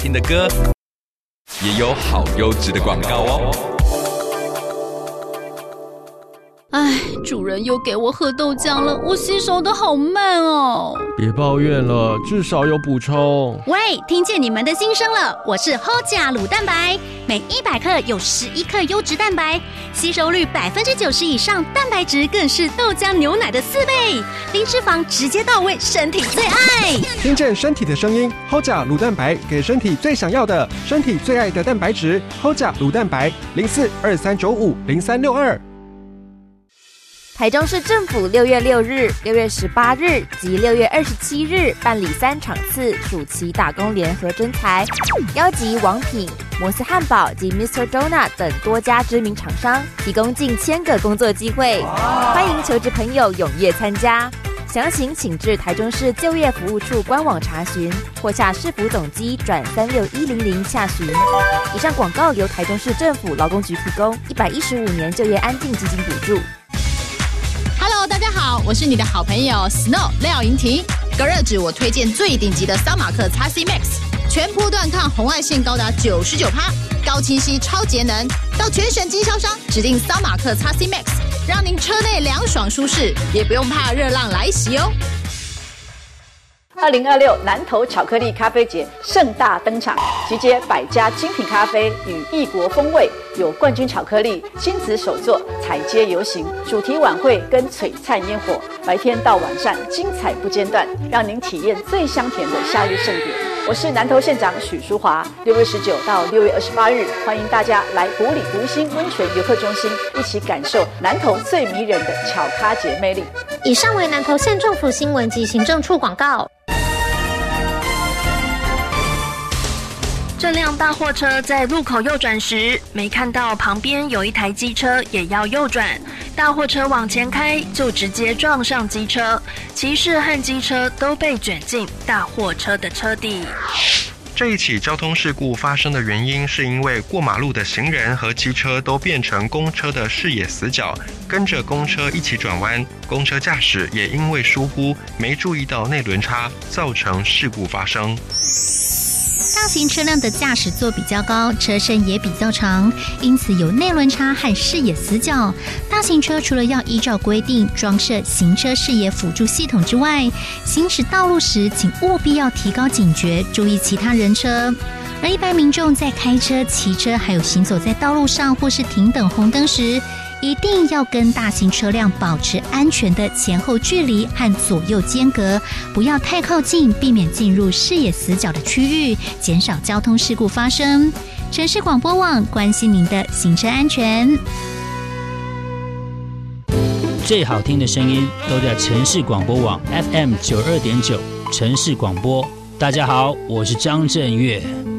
听的歌，也有好优质的广告哦。 唉，主人又给我喝豆浆了，我吸收的好慢哦。 别抱怨了，至少有补充。 喂，听见你们的心声了，我是 Hoja 乳蛋白，每100克有11克优质蛋白，吸收率90%以上，蛋白质更是豆浆牛奶的4倍，零脂肪直接到位，身体最爱。 听见身体的声音 ，Hoja 乳蛋白给身体最想要的，身体最爱的蛋白质 ，Hoja 乳蛋白0423950362。 台中市政府6月6日、6月18日及6月27日办理3场次暑期打工联合征才，邀集王品、摩斯汉堡及 Mr. Donut 等多家知名厂商，提供近1000个工作机会，欢迎求职朋友踊跃参加。详情请至台中市就业服务处官网查询，或下市府总机转36100下询。以上广告由台中市政府劳工局提供，115年就业安定基金补助。 Hello， 大家好，我是你的好朋友 Snow 廖莹婷。隔热纸我推荐最顶级的桑马克 XC Max， 全波段抗红外线高达99%，高清晰超节能。到全省经销商指定桑马克 XC Max， 让您车内凉爽舒适，也不用怕热浪来袭哦。 2026南投巧克力咖啡节盛大登场，集结100家精品咖啡与异国风味，有冠军巧克力、亲子手作、踩街游行、主题晚会跟璀璨烟火，白天到晚上精彩不间断，让您体验最香甜的夏日盛典。我是南投县长许淑华，6月19到6月28日，欢迎大家来埔里湖心温泉游客中心，一起感受南投最迷人的巧咖节魅力。 以上为南投县政府新闻及行政处广告。 这辆大货车在路口右转时，没看到旁边有一台机车也要右转，大货车往前开，就直接撞上机车，骑士和机车都被卷进大货车的车底。 这一起交通事故发生的原因是因为过马路的行人和机车都变成公车的视野死角，跟着公车一起转弯，公车驾驶也因为疏忽没注意到内轮差，造成事故发生。 大型车辆的驾驶座比较高，车身也比较长，因此有内轮差和视野死角。大型车除了要依照规定装设行车视野辅助系统之外，行驶道路时请务必要提高警觉，注意其他人车。而一般民众在开车、骑车还有行走在道路上或是停等红灯时，一定要跟大型车辆保持安全的前后距离和左右间隔，不要太靠近，避免进入视野死角的区域，减少交通事故发生。城市广播网关心您的行车安全。 最好听的声音都在城市广播网 FM92.9 城市广播。大家好，我是张震岳。